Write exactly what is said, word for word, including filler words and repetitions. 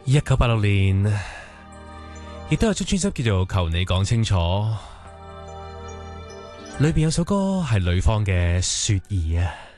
一九八六年，亦都有出專輯叫做《求你講清楚》，裏邊有首歌係女方嘅雪兒啊。